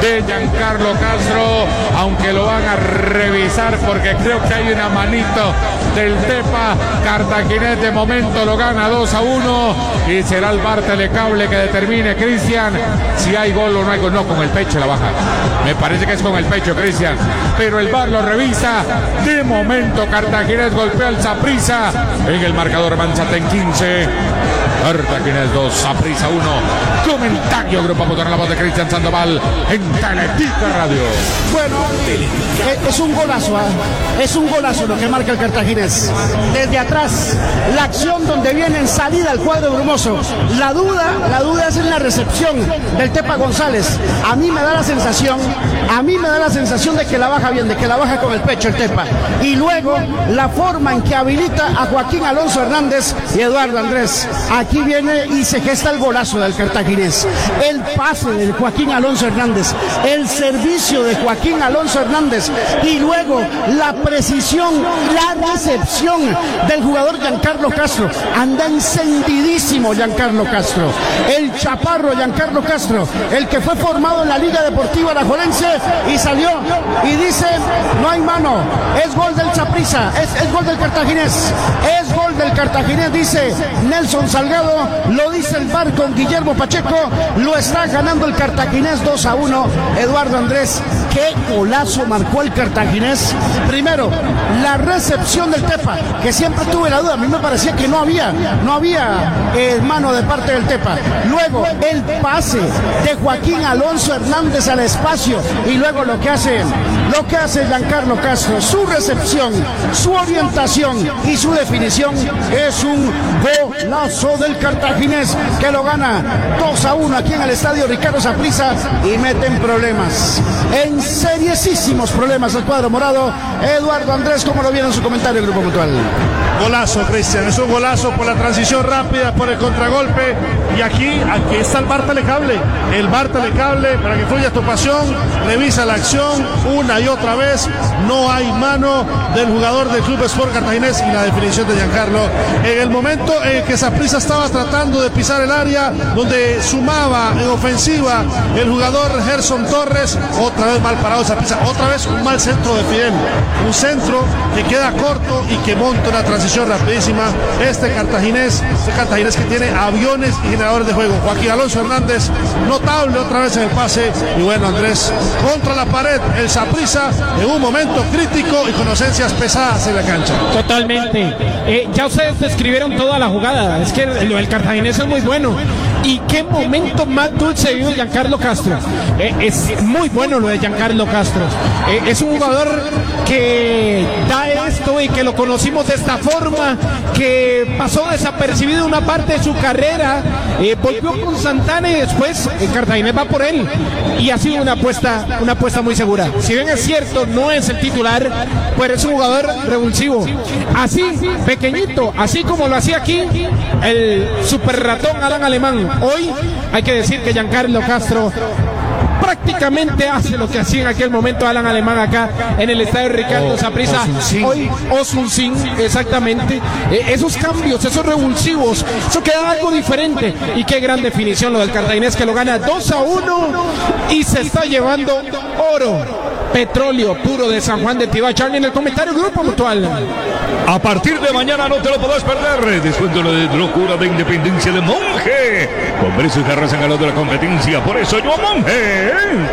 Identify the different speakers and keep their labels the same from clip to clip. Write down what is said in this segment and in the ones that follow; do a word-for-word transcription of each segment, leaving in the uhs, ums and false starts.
Speaker 1: de Giancarlo Castro, aunque lo van a revisar porque creo que hay una manito del Tepa. Cartaginés de momento lo gana dos a uno y será el bar Telecable que determine, Cristian, si hay gol o no hay gol. No, con el pecho la baja. Me parece que es con el pecho, Cristian, pero el bar lo revisa. De momento Cartaginés golpea al Saprissa en el marcador. Manchate en quince, Cartaginés dos, Saprissa uno. Comentario Grupo Motor, la voz de Cristian Sandoval en Teletica Radio.
Speaker 2: Bueno, es un golazo, ¿eh? Es un golazo lo que marca el Cartaginés. Desde atrás, la acción donde viene en salida el cuadro brumoso. La duda, la duda es en la recepción del Tepa González. A mí me da la sensación, a mí me da la sensación de que la baja bien, de que la baja con el pecho el Tepa. Y luego la forma en que habilita a Joaquín Alonso Hernández y Eduardo Andrés. Aquí viene y se gesta el golazo del Cartaginés. El pase de Joaquín Alonso Hernández, el servicio de Joaquín Alonso Hernández y luego la precisión, la recepción del jugador Giancarlo Castro. Anda encendidísimo Giancarlo Castro, el chaparro Giancarlo Castro, el que fue formado en la Liga Deportiva Alajuelense y salió y dice: no hay mano, es gol del Saprissa, es, es gol del Cartaginés, es gol del Cartaginés, dice Nelson Salgado, lo dice el V A R con Guillermo Pacheco, lo está ganando el Cartaginés dos a uno. Eduardo Andrés, qué golazo marcó el Cartaginés. Primero, la recepción del Tepa, que siempre tuve la duda, a mí me parecía que no había, no había eh, mano de parte del Tepa. Luego, el pase de Joaquín Alonso Hernández al espacio y luego lo que hace, lo que hace Giancarlo Castro, su recepción, su orientación y su definición es un golazo del Cartaginés que lo gana dos a uno aquí en el estadio Ricardo Saprissa y meten problemas, en seriosísimos problemas el cuadro morado. Eduardo Andrés, ¿cómo lo vieron en su comentario, Grupo Mutual?
Speaker 3: Golazo, Cristian, es un golazo por la transición rápida, por el contragolpe. Y aquí, aquí está el V A R Telecable, el V A R Telecable, para que fluya tu pasión. Revisa la acción una y otra vez. No hay mano del jugador del Club Sport Cartaginés y la definición de Giancarlo. En el momento en que Saprissa estaba tratando de pisar el área, donde sumaba en ofensiva el jugador Gerson Torres, otra vez mal parado Saprissa, otra vez un mal centro de Fidel. Un centro que queda corto y que monta una transición rapidísima. Este Cartaginés, este Cartaginés que tiene aviones y generadores de juego. Joaquín Alonso Hernández, notable otra vez en el pase. Y bueno, Andrés, contra la pared, el Saprissa en un momento crítico y con ausencias pesadas en la cancha.
Speaker 4: Totalmente. Eh, ya ustedes describieron toda la jugada. Es que lo del Cartaginés es muy bueno. Y qué momento más dulce vive Giancarlo Castro. Eh, es muy bueno lo de Giancarlo Castro. Eh, es un jugador que da esto y que lo conocimos de esta forma, que pasó desapercibido una parte de su carrera, eh, volvió con Santana y después el Cartaginés va por él. Y ha sido una apuesta, una apuesta muy segura. Si bien es cierto, no es el titular, pues es un jugador revulsivo. Así, pequeñito, así como lo hacía aquí el super ratón Alan Alemán. Hoy hay que decir que Giancarlo Castro prácticamente hace lo que hacía en aquel momento Alan Alemán acá en el estadio Ricardo Saprissa. Hoy Osunsin, exactamente. Eh, esos cambios, esos revulsivos, eso queda algo diferente. Y qué gran definición lo del Cartaginés, que lo gana dos a uno y se está llevando oro. Petróleo puro de San Juan de Tibá. Charlie, en el comentario Grupo Mutual.
Speaker 5: A partir de mañana no te lo podrás perder. Descuento de locura de Independencia de Monje. Congreso y Jarras han ganado la competencia. Por eso yo a Monje.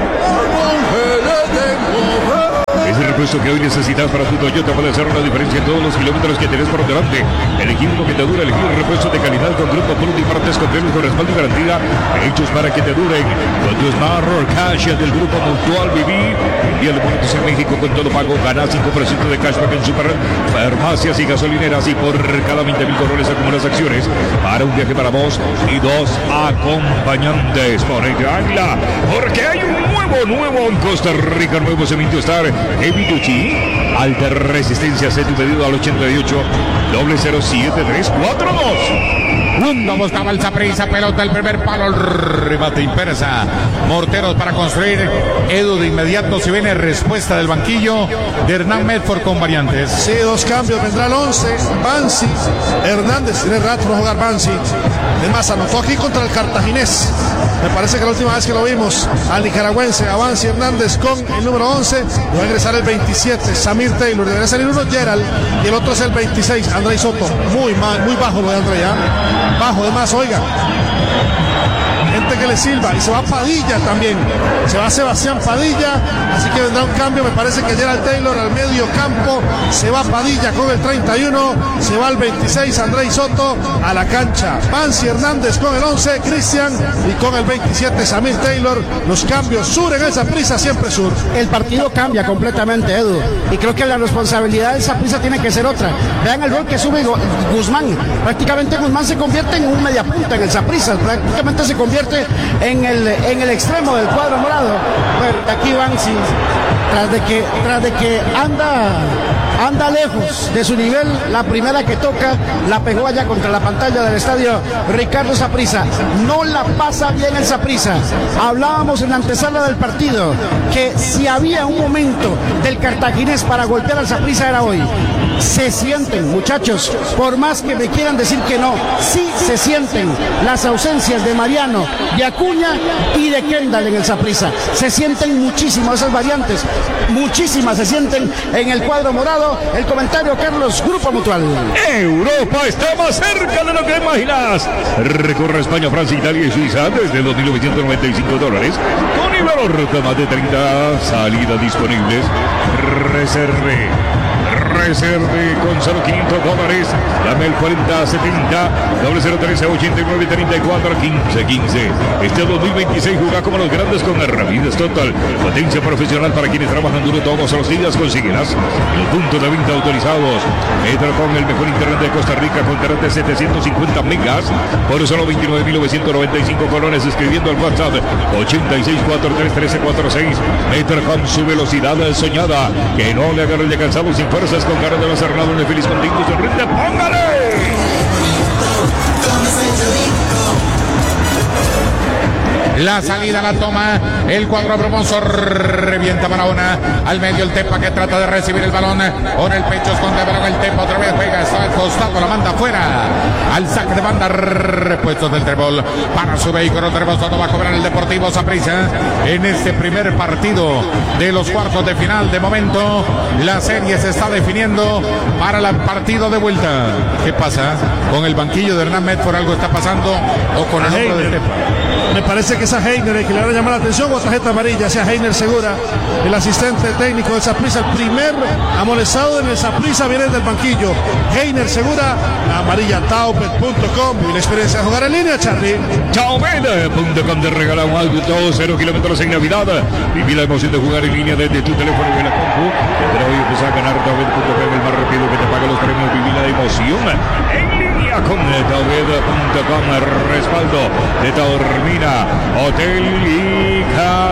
Speaker 5: Es el repuesto que hoy necesitas para tu Toyota. Puede hacer una diferencia en todos los kilómetros que tenés por delante. Elegir lo que te dura, elegir el repuesto de calidad con Grupo Multipartes, con premios con respaldo y garantía, hechos para que te duren. Con tu Smart Cash del Grupo Mutual Viví. Día de Muertos en México con todo pago. Gana cinco por ciento de cashback en super farmacias y gasolineras. Y por cada veinte mil colones acumulas acciones para un viaje para vos y dos acompañantes. Ponete Águila, porque hay un nuevo, nuevo en Costa Rica, nuevo Cemento Star. Evituchi, alta resistencia, sé tu pedido al ochenta y ocho, cero siete tres cuatro dos.
Speaker 1: Mundo buscaba el Saprissa, pelota el primer palo, el remate impersa. Morteros para construir. Edu de inmediato se viene respuesta del banquillo de Hernán Medford con variantes.
Speaker 3: Sí, dos cambios, vendrá el once, Bansi, Hernández, tiene rato no jugar Bansi. Es más, anotó aquí contra el Cartaginés. Me parece que la última vez que lo vimos al nicaragüense Avanzi Hernández con el número once, va a ingresar el veintisiete, Samir Taylor. Debería salir uno Gerald y el otro es el veintiséis, Andrei Soto. Muy, muy bajo lo de Andrei, ¿eh? Bajo de más, oiga. Gente que le silba y se va Padilla también, se va Sebastián Padilla, así que vendrá un cambio. Me parece que Gerald Taylor al medio campo, se va Padilla con el treinta y uno, se va el veintiséis Andrei Soto a la cancha, Avanzi Hernández con el once, Cristian, y con el veintisiete Samir Taylor. Los cambios, sur en el Saprissa, siempre sur.
Speaker 2: El partido cambia completamente, Edu, y creo que la responsabilidad del Saprissa tiene que ser otra. Vean el rol que sube Guzmán, prácticamente Guzmán se convierte en un mediapunta en el Saprissa, prácticamente se convierte en el, en el extremo del cuadro morado. Bueno, aquí van, sí, tras de que, tras de que anda, anda lejos de su nivel, la primera que toca la pegó allá contra la pantalla del estadio Ricardo Saprissa. No la pasa bien el Saprissa. Hablábamos en la antesala del partido que si había un momento del cartaginés para golpear al Saprissa era hoy. Se sienten, muchachos, por más que me quieran decir que no, sí se sienten las ausencias de Mariano, de Acuña y de Kendall en el Saprissa. Se sienten muchísimo esas variantes, muchísimas se sienten en el cuadro morado. El comentario, Carlos, Grupo Mutual.
Speaker 5: Europa está más cerca de lo que imaginas. Recorre España, Francia, Italia y Suiza desde dos mil novecientos noventa y cinco dólares. Con Iberorca, más de treinta salidas disponibles. Reserve. Reserve con solo quinientos dólares. Llame al cuarenta setenta, doble cero trece, ochenta y nueve treinta y cuatro, quince quince. Este dos mil veintiséis juega como los grandes con Rapidez Total. Potencia profesional para quienes trabajan duro todos los días. Consíguelas en puntos de venta autorizados. Metro con el mejor internet de Costa Rica con internet de setecientos cincuenta megas por solo veintinueve mil novecientos noventa y cinco colones. Escribiendo al WhatsApp ochenta y seis cuarenta y tres trece cuarenta y seis. Metro con su velocidad soñada. Que no le agarre el de cansado sin fuerzas. Con cara de los Arnaldo, un feliz contigo, sonrinde, póngale.
Speaker 1: La salida la toma el cuadro brumoso, revienta Barahona al medio el Tepa que trata de recibir el balón con el pecho esconde balón el Tepa otra vez juega, está al costado, la manda afuera al saque de banda, repuesto del Trebol para su vehículo. Trebol no va a cobrar el Deportivo Saprissa en este primer partido de los cuartos de final. De momento la serie se está definiendo para el partido de vuelta. ¿Qué pasa con el banquillo de Hernán Medford? ¿Algo está pasando o con el hombro del Tepa?
Speaker 3: Me parece que es a Heiner el que le va a llamar la atención, o tarjeta amarilla hacia Heiner Segura, el asistente técnico del Saprissa. El primer amonestado en el Saprissa viene del banquillo. Heiner Segura, la amarilla taubet punto com y la experiencia de jugar en línea, Charlie.
Speaker 5: taubet punto com te regala un auto cero kilómetros en Navidad. Viví la emoción de jugar en línea desde tu teléfono y de la compu. Pero hoy empieza a ganar taubet punto com, el más rápido que te paga los premios. Viví la emoción en línea con taubet punto com. Respaldo de Taormina Hotel y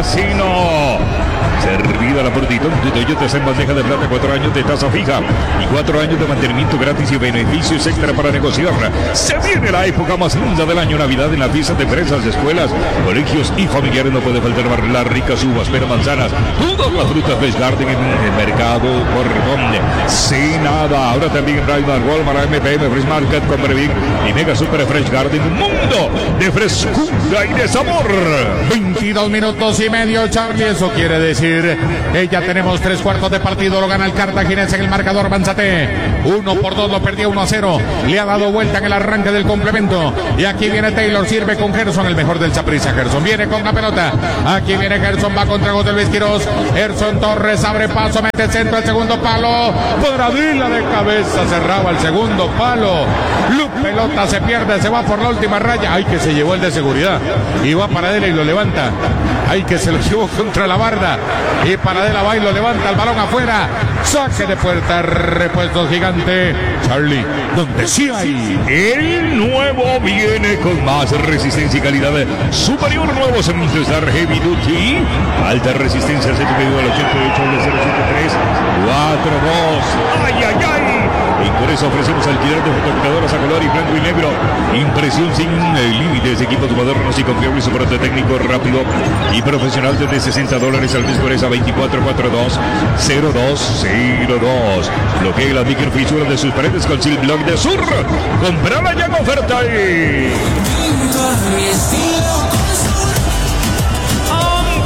Speaker 5: Casino. Servida la Portitón de Toyota en bandeja de plata, cuatro años de tasa fija y cuatro años de mantenimiento gratis y beneficios extra para negociar. Se viene la época más linda del año, Navidad, en la fiesta de empresas, escuelas, colegios y familiares. No puede faltar las ricas uvas, peras, manzanas, todas las frutas Fresh Garden en el mercado Cordón. Sin nada, ahora también en Rayman, Walmart, M P M, Fresh Market, Comprevic y Mega Super Fresh Garden. Un mundo de frescura y de sabor.
Speaker 1: veintidós minutos y medio, Charlie, eso quiere decir que ya tenemos tres cuartos de partido. Lo gana el Cartaginés en el marcador. Banzate uno por dos, lo perdió uno a cero. Le ha dado vuelta en el arranque del complemento. Y aquí viene Taylor, sirve con Gerson, el mejor del Saprissa. Gerson viene con la pelota. Aquí viene Gerson, va contra José Luis Quiroz. Gerson Torres abre paso, mete centro al segundo palo. Podradila de cabeza, cerraba el segundo palo. Lu pelota se pierde, se va por la última raya. Ay, que se llevó el de seguridad. Y va Paradela y lo levanta. Ay, que se lo llevó contra la barda. Y Paradela va y lo levanta el balón afuera. Saque de puerta, repuesto gigante. Charlie, donde sí hay.
Speaker 5: El nuevo viene con más resistencia y calidad superior. Nuevo Semintestar Heavy Duty. Alta resistencia, se te pedido al ochenta y ocho, cero siete tres, cuatro dos. ¡Ay, ay, ay! Y por eso ofrecemos alquiler de fotocopiadoras a color y blanco y negro. Impresión sin límites, equipos modernos y confiables, soporte técnico rápido y profesional desde sesenta dólares al mes por esa veinticuatro cuarenta y dos cero dos cero dos. Bloquee las microfisuras de sus paredes con Sil Block de Sur. Comprala ya en oferta y...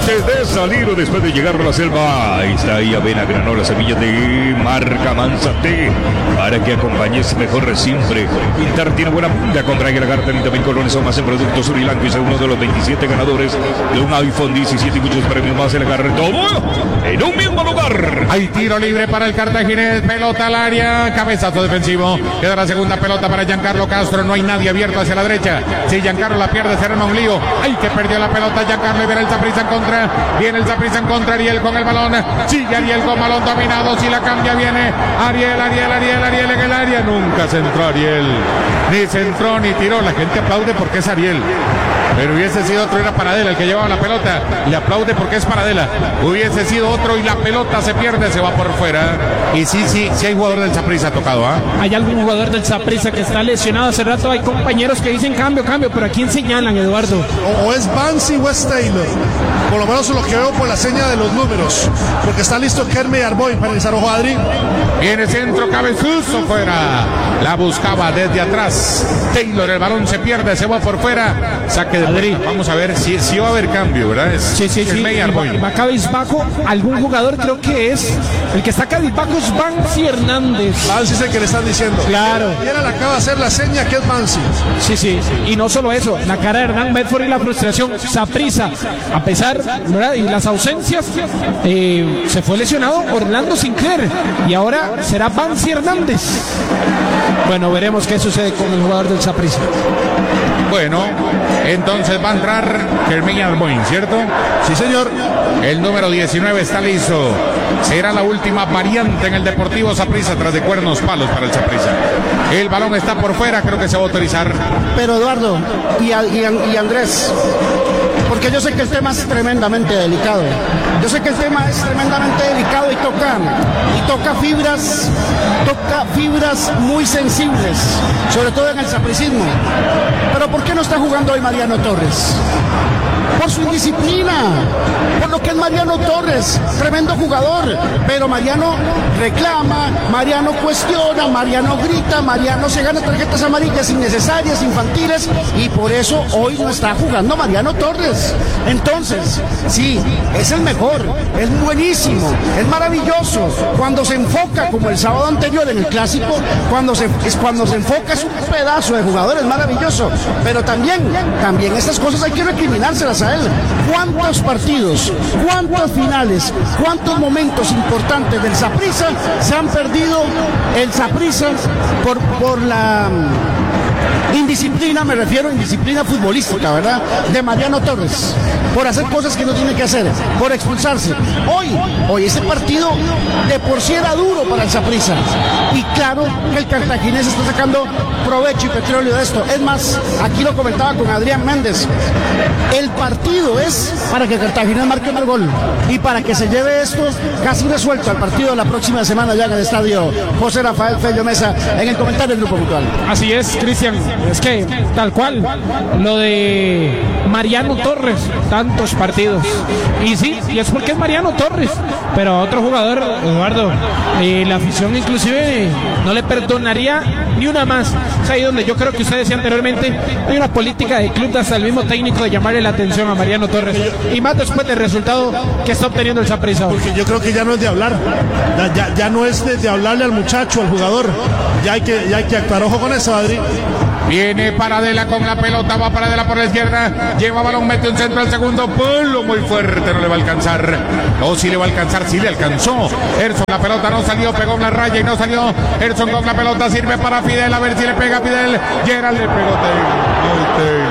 Speaker 5: de salir o después de llegar a la selva. Ahí está, ahí avena, granola, semillas de marca Manzate, para que acompañes mejor siempre. Pintar tiene buena punta contra el lagarta, y también colones o más en productos Suri Blanco, y es uno de los veintisiete ganadores de un iPhone diecisiete y muchos premios más. El agarre todo en un mismo lugar.
Speaker 1: Hay tiro libre para el cartaginés, pelota al área, cabezazo defensivo. Queda la segunda pelota para Giancarlo Castro, no hay nadie abierto hacia la derecha. Si Giancarlo la pierde, será un lío. Ay, que perdió la pelota Giancarlo, y viene el Saprissa en contra. Viene el Saprissa en contra, Ariel con el balón. Sigue Ariel con balón dominado, si la cambia viene Ariel, Ariel, Ariel, Ariel en el área. Nunca centró Ariel, ni centró ni tiró. La gente aplaude porque es Ariel, pero hubiese sido otro, era Paradela el que llevaba la pelota. Le aplaude porque es Paradela. Hubiese sido otro y la pelota se pierde, se va por fuera. Y sí, sí, sí hay jugador del Saprissa tocado, ¿ah? ¿eh?
Speaker 4: Hay algún jugador del Saprissa que está lesionado. Hace rato hay compañeros que dicen cambio, cambio, pero ¿a quién señalan, Eduardo?
Speaker 3: O, o es Bansi o es Taylor. Por lo menos lo que veo por la seña de los números. Porque está listo Kerme Arboy para el Zarojo Adri.
Speaker 1: Viene centro, cabezuzo fuera. La buscaba desde atrás Taylor, el balón se pierde, se va por fuera. Saque de Adri. Vamos a ver si, si va a haber cambio, ¿verdad? Es,
Speaker 4: sí, sí, sí. Va, va cabizbajo algún jugador, creo que es el que está cabizbajo es Bansi Hernández.
Speaker 3: Bansi es el que le están diciendo.
Speaker 4: Claro.
Speaker 3: Y él le acaba de hacer la seña que es Bansi.
Speaker 4: Sí, sí. Y no solo eso, la cara de Hernán Medford y la frustración. Saprissa, a pesar, ¿verdad? Y las ausencias, eh, se fue lesionado Orlando Sinclair y ahora será Bansi Hernández. Bueno, veremos qué sucede con el jugador del Saprissa.
Speaker 1: Bueno, entonces va a entrar Kermín Arboin, ¿cierto?
Speaker 3: Sí, señor.
Speaker 1: El número diecinueve está listo. Será la última variante en el Deportivo Saprissa tras de cuernos palos para el Saprissa. El balón está por fuera, creo que se va a autorizar.
Speaker 2: Pero Eduardo y, y, y Andrés, porque yo sé que el tema es tremendamente delicado. Yo sé que el tema es tremendamente delicado y toca, y toca fibras, toca fibras muy sensibles, sobre todo en el sapricismo. Pero ¿por qué no está jugando hoy Mariano Torres? Por su indisciplina, por lo que es Mariano Torres, tremendo jugador, pero Mariano reclama, Mariano cuestiona, Mariano grita, Mariano se gana tarjetas amarillas innecesarias, infantiles, y por eso hoy no está jugando Mariano Torres. Entonces, sí, es el mejor, es buenísimo, es maravilloso. Cuando se enfoca, como el sábado anterior en el Clásico, cuando se, es cuando se enfoca es un pedazo de jugador, es maravilloso, pero también, también estas cosas hay que recriminárselas a él. ¿Cuántos partidos, cuántas finales, cuántos momentos importantes del Saprissa se han perdido el Saprissa por, por la indisciplina, me refiero a indisciplina futbolística, ¿verdad? De Mariano Torres, por hacer cosas que no tiene que hacer, por expulsarse. Hoy, hoy ese partido de por sí era duro para el Saprissa. Y claro que el cartaginés está sacando provecho y petróleo de esto. Es más, aquí lo comentaba con Adrián Méndez, el partido es para que el cartaginés marque un gol y para que se lleve esto casi resuelto al partido de la próxima semana ya en el estadio José Rafael Fello Mesa, en el comentario del Grupo Mutual.
Speaker 4: Así es, Cristian. Es que tal cual, lo de Mariano Torres, tantos partidos. Y sí, y es porque es Mariano Torres, pero a otro jugador, Eduardo, eh, la afición inclusive no le perdonaría ni una más. Es ahí donde yo creo que usted decía anteriormente, hay una política de club hasta el mismo técnico de llamarle la atención a Mariano Torres, y más después del resultado que está obteniendo el Saprissa.
Speaker 3: Porque yo creo que ya no es de hablar, ya, ya, ya no es de, de hablarle al muchacho, al jugador, ya hay que, ya hay que actuar. Ojo con eso, Adri.
Speaker 1: Viene Paradela con la pelota, va Paradela por la izquierda, lleva balón, mete un centro al segundo, polo muy fuerte, no le va a alcanzar. No, sí le va a alcanzar, sí le alcanzó. Erson, la pelota no salió, pegó una raya y no salió. Erson con la pelota, sirve para Fidel, a ver si le pega Fidel. Gerald le pegó Taylor.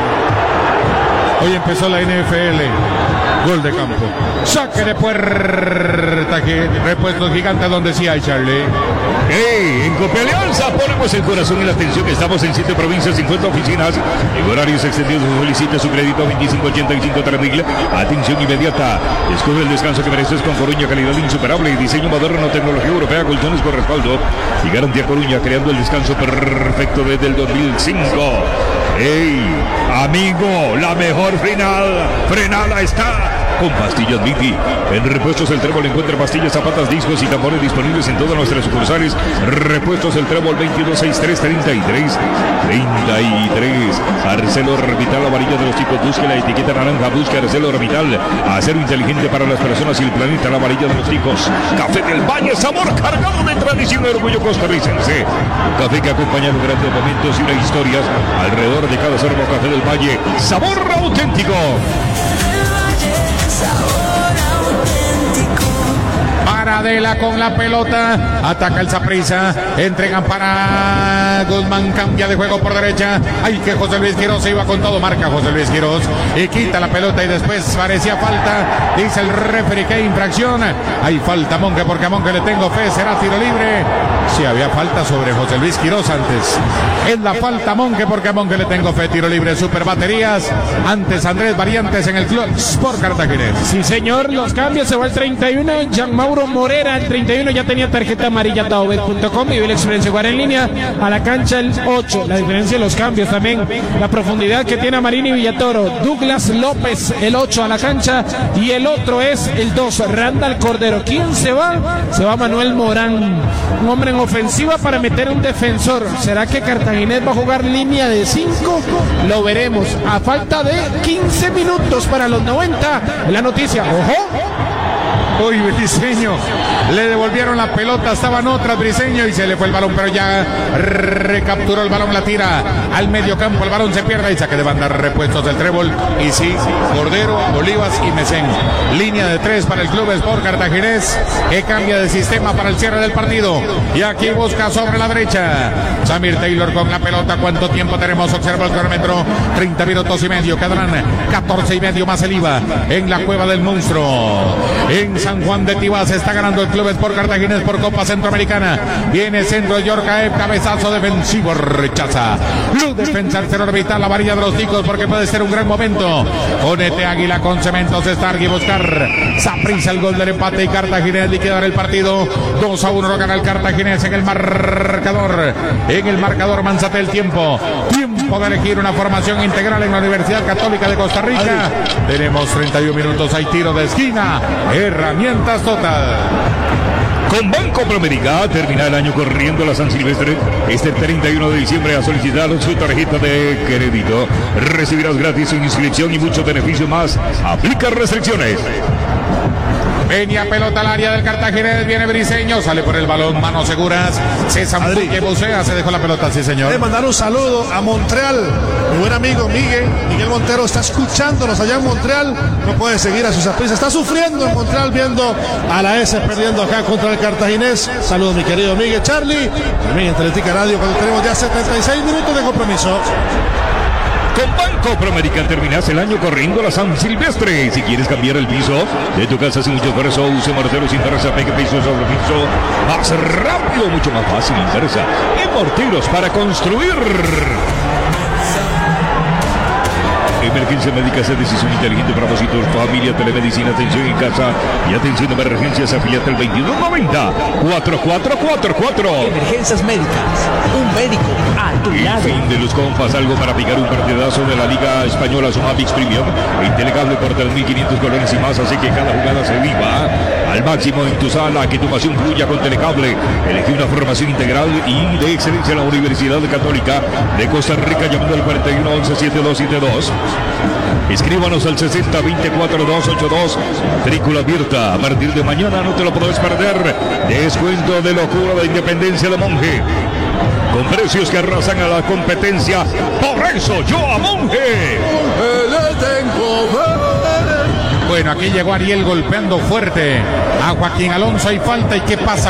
Speaker 1: Hoy empezó la N F L. Gol de campo. Saque de puerta, que repuestos gigantes donde sí hay, Charlie.
Speaker 5: Hey, en Copia Alianza ponemos el corazón y la atención. Estamos en siete provincias, cincuenta oficinas, en horarios extendidos. Solicite su crédito veinticinco ochenta y cinco tres mil. Atención inmediata. Escoge el descanso que mereces con Coruña, calidad insuperable y diseño moderno, tecnología europea, colchones con respaldo y garantía Coruña, creando el descanso perfecto desde el dos mil cinco. Hey, amigo, la mejor final frenada está con pastillas Miti. En Repuestos El Trébol encuentra pastillas, zapatas, discos y tambores disponibles en todas nuestras sucursales. Repuestos El Trébol veintidós sesenta y tres treinta y tres treinta y tres. ArcelorMittal, la varilla de los chicos, busque la etiqueta naranja, busque ArcelorMittal. Acero inteligente para las personas y el planeta, la varilla de los chicos. Café del Valle, sabor cargado de tradición y orgullo costarricense. Un café que acompaña los grandes momentos y unas historias alrededor de cada sorbo. Café del Valle, sabor auténtico.
Speaker 1: Paradela con la pelota, ataca el Saprissa, entregan para Guzmán, cambia de juego por derecha. Ay, que José Luis Quiroz se iba con todo, marca José Luis Quiroz y quita la pelota y después parecía falta, dice el referee que hay infracción. Hay falta Monge, porque a Monge le tengo fe, será tiro libre. Si sí, había falta sobre José Luis Quiroz antes. Es la falta Monge, porque a Monge le tengo fe, tiro libre, super baterías. Antes Andrés Variantes en el Club Sport Cartaginés.
Speaker 4: Sí señor, los cambios, se va el treinta y uno, Jean Mauro Morera, el treinta y uno ya tenía tarjeta amarilla Taobet punto com y vio la experiencia de jugar en línea. A la cancha el ocho, la diferencia de los cambios también, la profundidad que tiene Marini Villatoro. Douglas López, el ocho a la cancha, y el otro es el dos, Randall Cordero. ¿Quién se va? Se va Manuel Morán, un hombre en ofensiva para meter un defensor. ¿Será que Cartaginés va a jugar línea de cinco? Lo veremos a falta de quince minutos para los noventa. La noticia, ojo.
Speaker 1: Uy, Briseño, le devolvieron la pelota, estaban otras Briseño y se le fue el balón, pero ya recapturó el balón, la tira al medio campo, el balón se pierde y saque de banda. Repuestos del Trébol, y sí, Cordero, Olivas y Mesén. Línea de tres para el Club Sport Cartaginés, que cambia de sistema para el cierre del partido, y aquí busca sobre la derecha Samir Taylor con la pelota. ¿Cuánto tiempo tenemos? Observa el cronómetro, treinta minutos y medio, quedarán catorce y medio más el I V A en la Cueva del Monstruo. En San Juan de Tibás está ganando el Club Sport Cartaginés por Copa Centroamericana. Viene centro de Yorcaev, cabezazo defensivo, rechaza. Luz defensa ArcelorMittal, la varilla de los ticos, porque puede ser un gran momento. Ponete Águila con Cementos Stark y buscar Saprissa el gol del empate, y Cartaginés liquidar el partido. dos a uno lo gana el Cartaginés en el marcador. En el marcador, Manzate el tiempo. Tiempo de elegir una formación integral en la Universidad Católica de Costa Rica. Tenemos treinta y un minutos, hay tiro de esquina. Herramientas Total.
Speaker 5: Con Banco Promérica termina el año corriendo la San Silvestre. Este treinta y uno de diciembre a solicitar su tarjeta de crédito. Recibirás gratis su inscripción y muchos beneficios más. Aplica restricciones.
Speaker 1: Venía pelota al área del Cartaginés, viene Briseño, sale por el balón, manos seguras, se zambulle, bucea, se dejó la pelota, sí señor.
Speaker 3: Le mandar un saludo a Montreal, mi buen amigo Miguel, Miguel Montero está escuchándonos allá en Montreal, no puede seguir a sus Saprissa, está sufriendo en Montreal viendo a la S perdiendo acá contra el Cartaginés. Saludos mi querido Miguel. Charlie, también en Teletica Radio, cuando tenemos ya setenta y seis minutos de compromiso.
Speaker 5: Con Banco Promérica terminas el año corriendo la San Silvestre. Si quieres cambiar el piso de tu casa sin mucho esfuerzo, use mortero sin interesa, pegue piso sobre piso. Más rápido, mucho más fácil, interesa. Y morteros para construir. Emergencia médica, esa decisión inteligente, propósito, familia, telemedicina, atención en casa y atención de emergencias, afiliate al veintidós noventa, cuarenta y cuatro cuarenta y cuatro.
Speaker 6: Emergencias médicas, un médico a tu
Speaker 5: El
Speaker 6: lado.
Speaker 5: fin de los compas, algo para picar un partidazo de la Liga Española Sumapix Premium. Intelecable por tres mil quinientos colores y más, así que cada jugada se viva al máximo en tu sala, que tu pasión fluya con Telecable. Elegí una formación integral y de excelencia en la Universidad Católica de Costa Rica, llamando al cuarenta y uno once setenta y dos setenta y dos. Escríbanos al sesenta veinticuatro doscientos ochenta y dos. Matrícula abierta. A partir de mañana no te lo podés perder. Descuento de locura de Independencia de Monje, con precios que arrasan a la competencia. Por eso yo a Monje le tengo fe.
Speaker 1: Bueno, aquí llegó Ariel golpeando fuerte a Joaquín Alonso. Hay falta, y qué pasa